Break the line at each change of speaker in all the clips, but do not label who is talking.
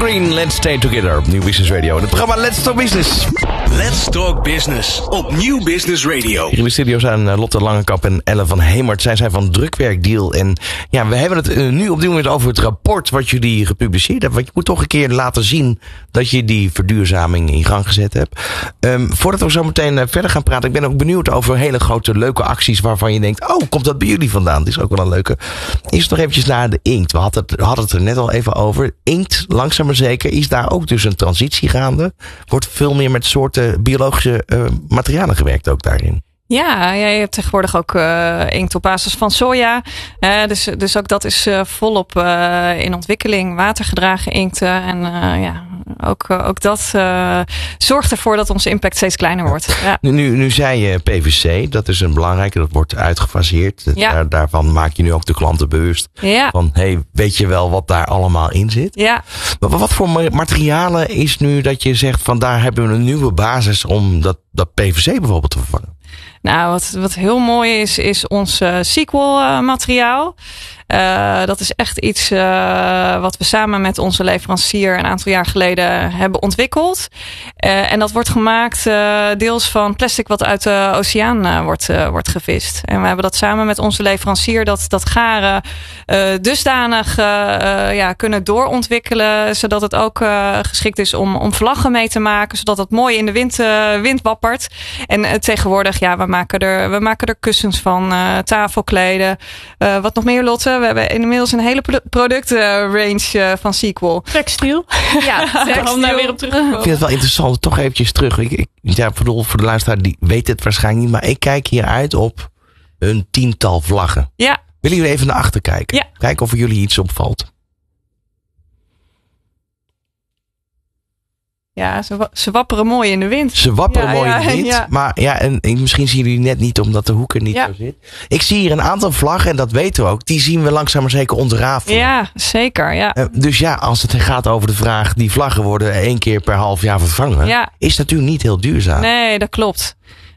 Green, Let's Stay Together op Nieuw Business Radio. Het programma Let's Talk Business.
Let's Talk Business op Nieuw Business Radio.
Hier in de studio zijn Lotte Langekamp en Ellen van Hemert. Zij zijn van Drukwerkdeal. En ja, we hebben het nu op dit moment over het rapport wat jullie gepubliceerd hebben. Want je moet toch een keer laten zien dat je die verduurzaming in gang gezet hebt. Voordat we zo meteen verder gaan praten, ik ben ook benieuwd over hele grote leuke acties waarvan je denkt, oh, komt dat bij jullie vandaan? Dat is ook wel een leuke. Eerst nog eventjes naar de inkt. We hadden het er net al even over. Inkt, langzaam maar zeker, is daar ook dus een transitie gaande. Wordt veel meer met soorten biologische materialen gewerkt ook daarin.
Ja, je hebt tegenwoordig ook inkt op basis van soja. Dus ook dat is volop in ontwikkeling. Watergedragen inkten. En ook dat zorgt ervoor dat onze impact steeds kleiner wordt. Ja.
Nu zei je PVC, dat is een belangrijke, dat wordt uitgefaseerd.
Ja.
Daarvan maak je nu ook de klanten bewust. Ja. Van, weet je wel wat daar allemaal in zit?
Ja.
Maar wat voor materialen is nu dat je zegt van daar hebben we een nieuwe basis om dat PVC bijvoorbeeld te vervangen?
Nou, wat heel mooi is ons Sequel materiaal. Dat is echt iets wat we samen met onze leverancier een aantal jaar geleden hebben ontwikkeld. En dat wordt gemaakt deels van plastic wat uit de oceaan wordt gevist. En we hebben dat samen met onze leverancier dat garen dusdanig kunnen doorontwikkelen. Zodat het ook geschikt is om vlaggen mee te maken. Zodat het mooi in de wind wappert. En tegenwoordig, we maken er kussens van, tafelkleden. Wat nog meer, Lotte? We hebben inmiddels een hele productrange van Sequel.
Textiel.
Ja, textiel.
Om daar weer op terug te komen.
Ik vind het wel interessant, toch eventjes terug. Voor de luisteraar, die weet het waarschijnlijk niet. Maar ik kijk hier uit op een 10-tal vlaggen.
Ja.
Willen jullie even naar achter kijken?
Ja.
Kijken of er jullie iets opvalt.
Ja, ze wapperen mooi in de wind.
Ze wapperen mooi in de wind. Ja. Maar en misschien zien jullie net niet omdat de hoek er niet zo zit. Ik zie hier een aantal vlaggen en dat weten we ook. Die zien we langzaam maar zeker ontrafelen.
Ja, zeker. Ja.
Dus als het gaat over de vraag, die vlaggen worden 1 keer per half jaar vervangen. Ja. Is natuurlijk niet heel duurzaam.
Nee, dat klopt.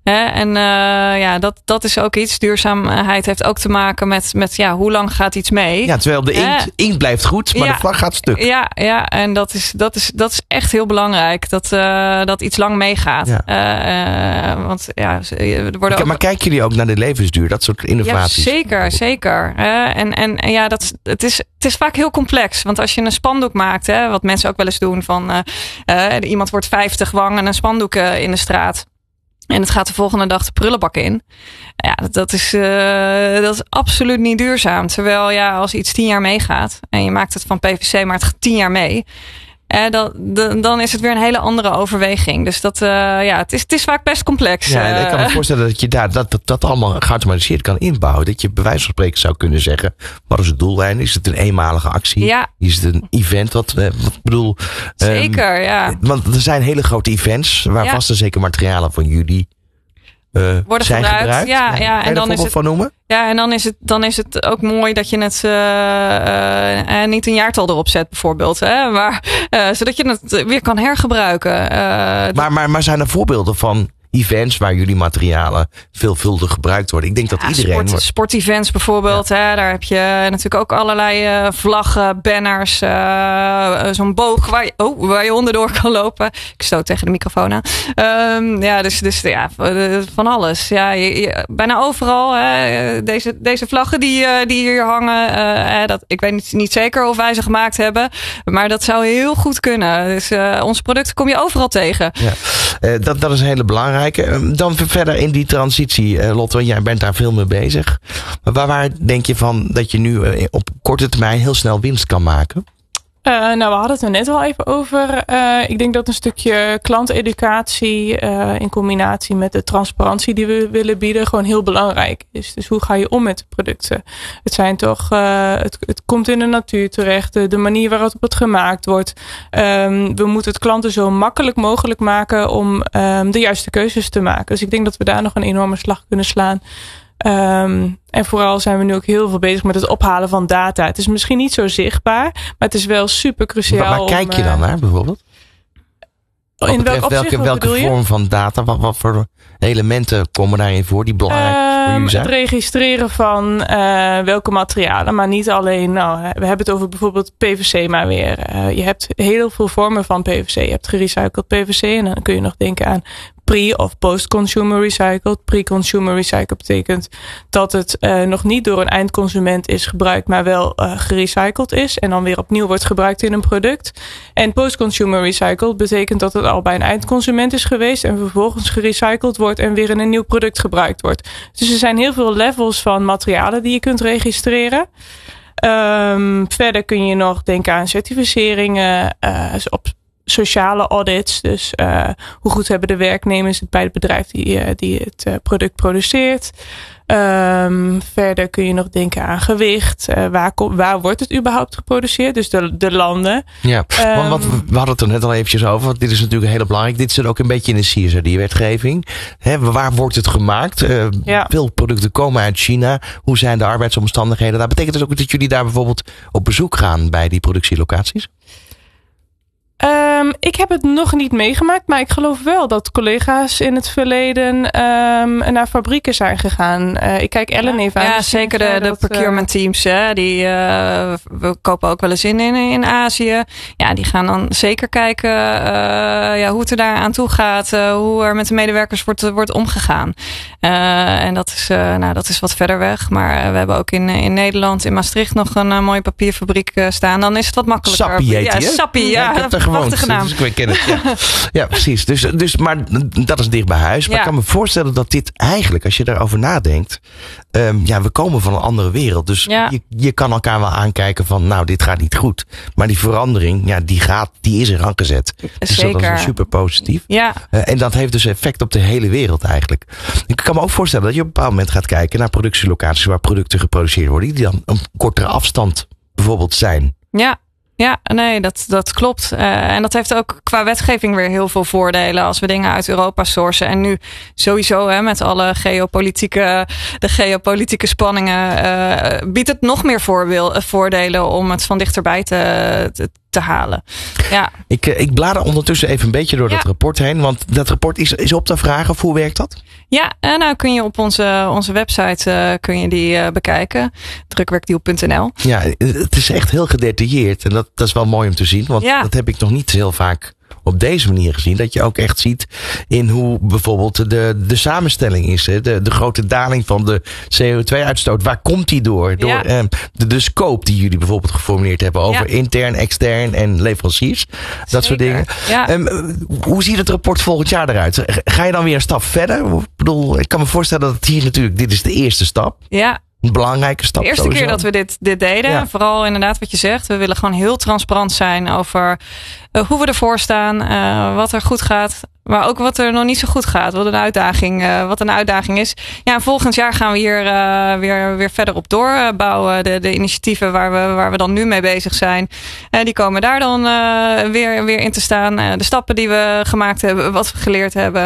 Dat is ook iets. Duurzaamheid heeft ook te maken met hoe lang gaat iets mee. Ja,
terwijl de inkt blijft goed, maar de vlag gaat stuk.
Ja, en dat is echt heel belangrijk. Dat iets lang meegaat. Ja.
Maar kijken jullie ook naar de levensduur? Dat soort innovaties?
Ja, zeker. Het is vaak heel complex. Want als je een spandoek maakt, wat mensen ook wel eens doen van iemand wordt 50, hangen een spandoek in de straat. En het gaat de volgende dag de prullenbak in. Ja, dat is absoluut niet duurzaam. Terwijl als iets 10 jaar meegaat en je maakt het van PVC, maar het gaat 10 jaar mee. Dan is het weer een hele andere overweging. Dus het is vaak best complex.
Ja, ik kan me voorstellen dat je dat allemaal geautomatiseerd kan inbouwen. Dat je bij wijze van spreken zou kunnen zeggen, wat is het doellijn? Is het een eenmalige actie? Ja. Is het een event? Wat bedoel?
Zeker, ja.
Want er zijn hele grote events waar vast en zeker materialen van jullie
worden
zijn gebruikt.
Ja,
kan je daar voorbeeld van noemen?
Ja, en dan is het ook mooi dat je het niet een jaartal erop zet bijvoorbeeld. Maar zodat je het weer kan hergebruiken.
Maar zijn er voorbeelden van events waar jullie materialen veelvuldig gebruikt worden? Ik denk dat iedereen...
Sportevents bijvoorbeeld. Ja. Daar heb je natuurlijk ook allerlei vlaggen, banners. Zo'n boog waar je onderdoor kan lopen. Ik stoot tegen de microfoon aan. Dus van alles. Ja, bijna overal. Deze vlaggen die hier hangen. Ik weet niet zeker of wij ze gemaakt hebben. Maar dat zou heel goed kunnen. Dus onze producten kom je overal tegen.
Ja. Dat is een hele belangrijke. Dan verder in die transitie, Lotte, jij bent daar veel mee bezig. Maar waar denk je van dat je nu op korte termijn heel snel winst kan maken?
We hadden het er net al even over. Ik denk dat een stukje klanteducatie in combinatie met de transparantie die we willen bieden gewoon heel belangrijk is. Dus hoe ga je om met de producten? Het zijn toch, het komt in de natuur terecht. De manier waarop het gemaakt wordt. We moeten het klanten zo makkelijk mogelijk maken om de juiste keuzes te maken. Dus ik denk dat we daar nog een enorme slag kunnen slaan. En vooral zijn we nu ook heel veel bezig met het ophalen van data. Het is misschien niet zo zichtbaar, maar het is wel super cruciaal.
Waar kijk je dan naar bijvoorbeeld?
In welk opzicht,
welke vorm van data? Wat voor elementen komen daarin voor die belangrijk voor jullie zijn?
Het registreren van welke materialen. Maar niet alleen, we hebben het over bijvoorbeeld PVC maar weer. Je hebt heel veel vormen van PVC. Je hebt gerecycled PVC en dan kun je nog denken aan pre- of post-consumer recycled. Pre-consumer recycled betekent dat het nog niet door een eindconsument is gebruikt, maar wel gerecycled is en dan weer opnieuw wordt gebruikt in een product. En post-consumer recycled betekent dat het al bij een eindconsument is geweest en vervolgens gerecycled wordt en weer in een nieuw product gebruikt wordt. Dus er zijn heel veel levels van materialen die je kunt registreren. Verder kun je nog denken aan certificeringen, op sociale audits. Dus hoe goed hebben de werknemers het bij het bedrijf die het product produceert. Verder kun je nog denken aan gewicht. Waar wordt het überhaupt geproduceerd? Dus de landen.
Ja, want we hadden het er net al eventjes over. Want dit is natuurlijk heel belangrijk. Dit zit ook een beetje in de CSRD-wetgeving. Waar wordt het gemaakt? Veel producten komen uit China. Hoe zijn de arbeidsomstandigheden? Dat betekent dus ook dat jullie daar bijvoorbeeld op bezoek gaan bij die productielocaties?
Ik heb het nog niet meegemaakt, maar ik geloof wel dat collega's in het verleden naar fabrieken zijn gegaan. Ik kijk Ellen even aan.
Ja, zeker de procurement teams. We kopen ook wel eens in Azië. Ja, die gaan dan zeker kijken hoe het er daar aan toe gaat. Hoe er met de medewerkers wordt omgegaan. En dat is wat verder weg. Maar we hebben ook in Nederland, in Maastricht, nog een mooie papierfabriek staan. Dan is het wat makkelijker.
Sappie heet die, hè?
Sappie, ja.
Ik heb er gewoond, dus ik ken het. Ja, precies. Dus, maar dat is dicht bij huis. Maar ik kan me voorstellen dat dit eigenlijk, als je daarover nadenkt, we komen van een andere wereld. Dus je kan elkaar wel aankijken van, nou, dit gaat niet goed. Maar die verandering, die is er aan gezet. Dus
zeker.
Dat is super positief.
Ja.
En dat heeft dus effect op de hele wereld eigenlijk. Ik kan me ook voorstellen dat je op een bepaald moment gaat kijken naar productielocaties waar producten geproduceerd worden, die dan een kortere afstand bijvoorbeeld zijn.
Ja, nee, dat klopt. En dat heeft ook qua wetgeving weer heel veel voordelen als we dingen uit Europa sourcen. En nu sowieso met alle geopolitieke spanningen biedt het nog meer voordelen om het van dichterbij te halen. Ja.
Ik blader ondertussen even een beetje door dat rapport heen. Want dat rapport is op te vragen. Of hoe werkt dat?
Ja, nou kun je op onze website kun je die bekijken. Drukwerkdeal.nl.
Ja, het is echt heel gedetailleerd. En dat is wel mooi om te zien. Want dat heb ik nog niet heel vaak op deze manier gezien. Dat je ook echt ziet in hoe bijvoorbeeld de samenstelling is. Hè? De grote daling van de CO2-uitstoot. Waar komt die door? Door de scope die jullie bijvoorbeeld geformuleerd hebben over intern, extern en leveranciers. Dat soort dingen. Ja. Hoe ziet het rapport volgend jaar eruit? Ga je dan weer een stap verder? Ik bedoel, ik kan me voorstellen dat het hier natuurlijk, dit is de eerste stap.
Ja.
Een belangrijke stap.
De eerste keer dat we dit deden. Ja. Vooral inderdaad wat je zegt. We willen gewoon heel transparant zijn over hoe we ervoor staan. Wat er goed gaat. Maar ook wat er nog niet zo goed gaat. Wat een uitdaging is. Ja, en volgend jaar gaan we hier weer verder op doorbouwen. De initiatieven waar we dan nu mee bezig zijn. Die komen daar dan weer in te staan. De stappen die we gemaakt hebben. Wat we geleerd hebben.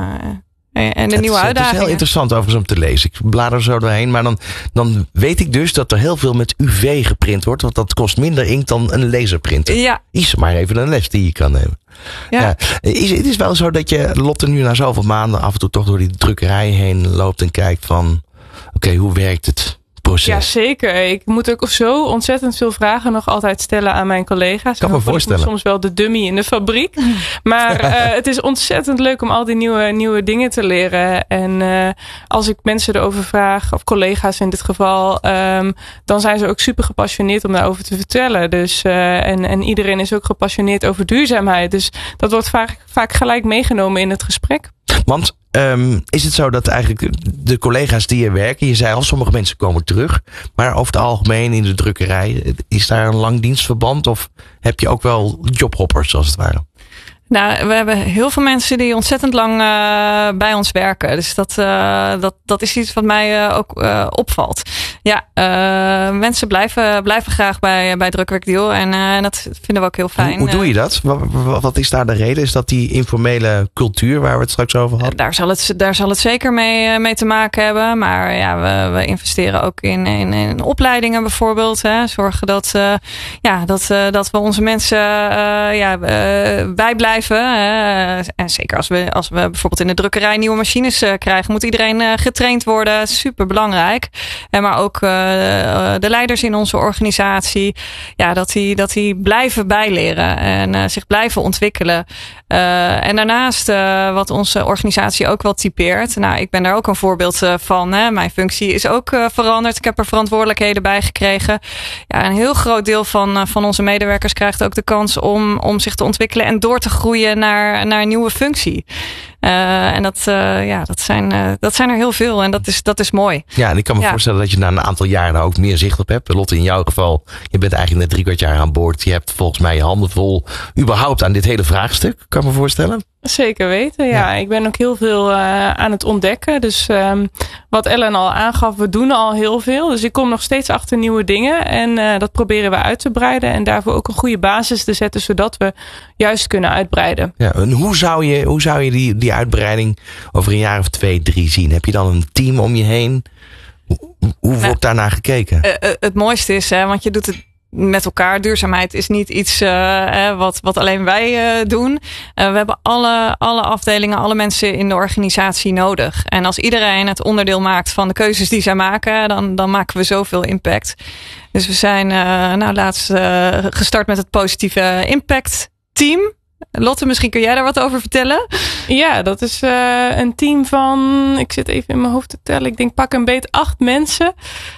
En de nieuwe uitdagingen.
Het is heel interessant overigens om te lezen. Ik blader zo doorheen. Maar dan weet ik dus dat er heel veel met UV geprint wordt. Want dat kost minder inkt dan een laserprinter.
Ja.
Is maar even een les die je kan nemen. Ja. Het is wel zo dat je, Lotte, nu na zoveel maanden af en toe toch door die drukkerij heen loopt en kijkt van, oké, hoe werkt het proces?
Ja, zeker. Ik moet ook zo ontzettend veel vragen nog altijd stellen aan mijn collega's.
Kan me voorstellen.
Soms wel de dummy in de fabriek. Maar het is ontzettend leuk om al die nieuwe dingen te leren. En als ik mensen erover vraag, of collega's in dit geval, dan zijn ze ook super gepassioneerd om daarover te vertellen. Dus, en iedereen is ook gepassioneerd over duurzaamheid. Dus dat wordt vaak gelijk meegenomen in het gesprek.
Want is het zo dat eigenlijk de collega's die hier werken, je zei al, sommige mensen komen terug, maar over het algemeen in de drukkerij, is daar een lang dienstverband of heb je ook wel jobhoppers als het ware?
Nou, we hebben heel veel mensen die ontzettend lang bij ons werken. Dus dat is iets wat mij ook opvalt. Ja, mensen blijven graag bij Drukwerkdeal. En dat vinden we ook heel fijn.
Hoe doe je dat? Wat is daar de reden? Is dat die informele cultuur waar we het straks over hadden?
Daar zal het zeker mee te maken hebben. Maar ja, we investeren ook in opleidingen bijvoorbeeld. Hè. Zorgen dat we onze mensen bijblijven blijven. En zeker als we bijvoorbeeld in de drukkerij nieuwe machines krijgen, moet iedereen getraind worden. Super belangrijk. Maar ook de leiders in onze organisatie, dat die blijven bijleren en zich blijven ontwikkelen. En daarnaast wat onze organisatie ook wel typeert. Nou, ik ben daar ook een voorbeeld van. Mijn functie is ook veranderd. Ik heb er verantwoordelijkheden bij gekregen. Ja, een heel groot deel van onze medewerkers krijgt ook de kans om zich te ontwikkelen en door te groeien naar een nieuwe functie. En dat zijn er heel veel en dat is mooi.
Ja, en ik kan me voorstellen dat je na een aantal jaren daar ook meer zicht op hebt. Lotte, in jouw geval, je bent eigenlijk net 3/4 jaar aan boord. Je hebt volgens mij je handen vol überhaupt aan dit hele vraagstuk. Kan ik me voorstellen?
Zeker weten, ja. Ik ben ook heel veel aan het ontdekken. Dus wat Ellen al aangaf, we doen al heel veel. Dus ik kom nog steeds achter nieuwe dingen. En dat proberen we uit te breiden. En daarvoor ook een goede basis te zetten, zodat we juist kunnen uitbreiden. Ja,
en hoe zou je die uitbreiding over een jaar of 2, 3 zien? Heb je dan een team om je heen? Hoe wordt daarnaar gekeken?
Het mooiste is, want je doet het met elkaar. Duurzaamheid is niet iets wat alleen wij doen. We hebben alle afdelingen, alle mensen in de organisatie nodig. En als iedereen het onderdeel maakt van de keuzes die zij maken, dan maken we zoveel impact. Dus we zijn laatst gestart met het positieve impact team. Lotte, misschien kun jij daar wat over vertellen?
Ja, dat is een team van, ik zit even in mijn hoofd te tellen, ik denk pak een beet 8 mensen.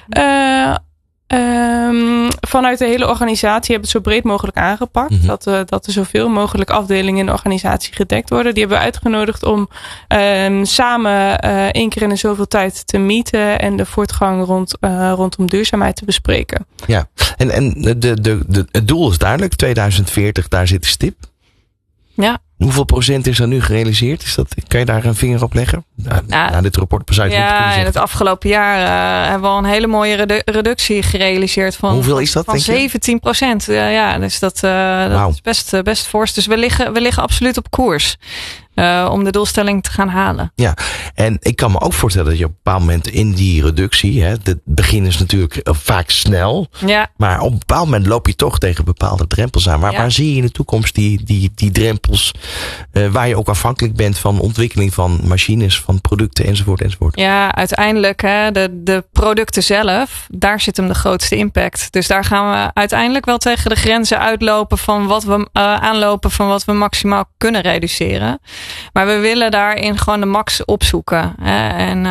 Vanuit de hele organisatie hebben we het zo breed mogelijk aangepakt. Mm-hmm. Dat er zoveel mogelijk afdelingen in de organisatie gedekt worden. Die hebben we uitgenodigd om samen 1 keer in de zoveel tijd te meeten en de voortgang rondom duurzaamheid te bespreken.
Ja, en het doel is duidelijk. 2040, daar zit de stip.
Ja.
Hoeveel procent is er nu gerealiseerd? Kan je daar een vinger op leggen? Dit rapport bezuigt niet te kunnen zeggen.
In het afgelopen jaar hebben we al een hele mooie reductie gerealiseerd.
Hoeveel is dat?
Van 17%. Dus dat is best fors. Dus we liggen absoluut op koers. Om de doelstelling te gaan halen.
Ja, en ik kan me ook voorstellen dat je op een bepaald moment in die reductie, het begin is natuurlijk vaak snel, maar op een bepaald moment loop je toch tegen bepaalde drempels aan. Waar zie je in de toekomst die drempels, waar je ook afhankelijk bent van ontwikkeling van machines, van producten enzovoort?
Ja, uiteindelijk de producten zelf, daar zit hem de grootste impact. Dus daar gaan we uiteindelijk wel tegen de grenzen uitlopen van wat we aanlopen, van wat we maximaal kunnen reduceren. Maar we willen daarin gewoon de max opzoeken. En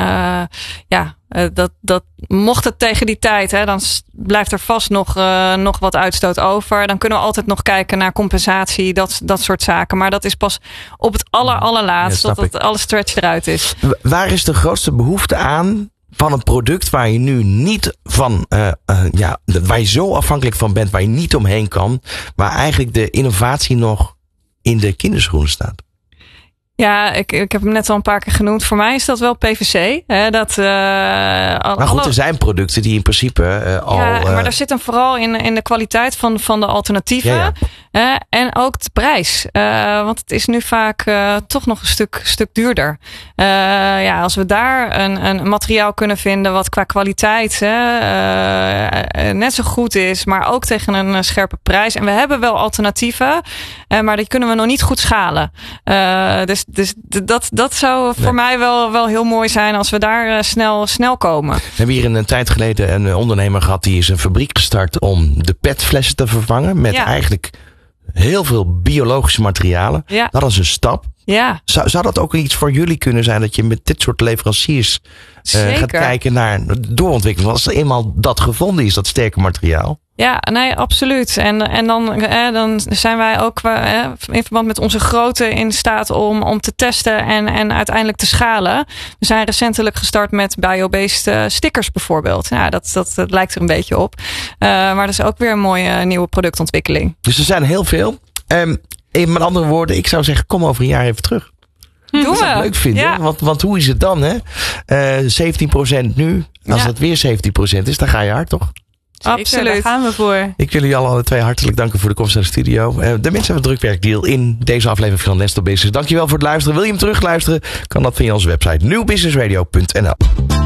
dat mocht het tegen die tijd, dan blijft er vast nog wat uitstoot over. Dan kunnen we altijd nog kijken naar compensatie, dat soort zaken. Maar dat is pas op het allerlaatst, dat alle stretch eruit is.
Waar is de grootste behoefte aan van een product waar je nu niet van, waar je zo afhankelijk van bent, waar je niet omheen kan, waar eigenlijk de innovatie nog in de kinderschoenen staat?
Ja, ik heb hem net al een paar keer genoemd. Voor mij is dat wel PVC.
Maar goed, er zijn producten die in principe al... Ja,
maar daar zit hem vooral in de kwaliteit van de alternatieven. Ja. En ook de prijs. Want het is nu vaak toch nog een stuk duurder. Als we daar een materiaal kunnen vinden wat qua kwaliteit net zo goed is, maar ook tegen een scherpe prijs. En we hebben wel alternatieven, maar die kunnen we nog niet goed schalen. Dus dat zou voor mij wel heel mooi zijn als we daar snel komen.
We hebben hier een tijd geleden een ondernemer gehad die is een fabriek gestart om de petflessen te vervangen met eigenlijk heel veel biologische materialen. Ja. Dat is een stap.
Ja.
Zou dat ook iets voor jullie kunnen zijn dat je met dit soort leveranciers gaat kijken naar doorontwikkeling? Als er eenmaal dat gevonden is, dat sterke materiaal.
Ja, nee, absoluut. En dan zijn wij ook in verband met onze grootte in staat om te testen en uiteindelijk te schalen. We zijn recentelijk gestart met biobased stickers bijvoorbeeld. Ja, dat lijkt er een beetje op. Maar dat is ook weer een mooie nieuwe productontwikkeling. Dus
er zijn heel veel. In met andere woorden, ik zou zeggen, kom over een jaar even terug.
Doen
dat zou ik leuk vinden. Ja. Want hoe is het dan? 17% nu. Als dat weer 17% is, dan ga je hard, toch?
Zeker, absoluut. Daar gaan we voor.
Ik wil jullie alle twee hartelijk danken voor de komst naar de studio. De mensen van Drukwerkdeal in deze aflevering van Nest Business. Dankjewel voor het luisteren. Wil je hem terugluisteren? Kan dat via onze website nieuwbusinessradio.nl.